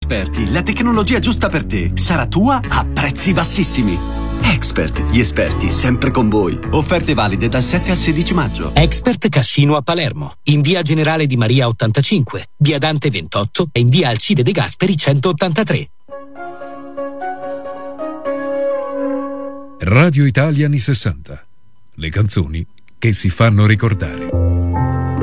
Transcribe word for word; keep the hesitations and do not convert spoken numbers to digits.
Esperti, la tecnologia giusta per te. Sarà tua a prezzi bassissimi. Expert, gli esperti sempre con voi. Offerte valide dal sette al sedici maggio. Expert Cascino a Palermo, in via Generale Di Maria ottantacinque, via Dante ventotto e in via Alcide De Gasperi centottantatré. Radio Italia anni sessanta. Le canzoni che si fanno ricordare.